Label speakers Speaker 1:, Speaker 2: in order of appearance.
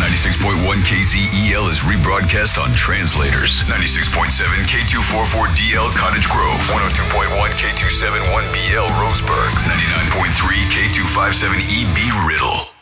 Speaker 1: 96.1 KZEL is rebroadcast on Translators. 96.7 K244DL Cottage Grove. 102.1 K271BL Roseburg. 99.3 K257EB Riddle.